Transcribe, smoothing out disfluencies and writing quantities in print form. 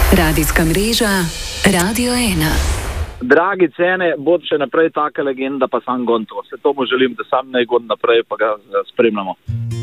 Radijska mreža Radio 1. Dragi cene, bod še naprej taka legenda, pa sam gon to. Se tomu želim, da sam naj gon naprej, pa ga spremljamo.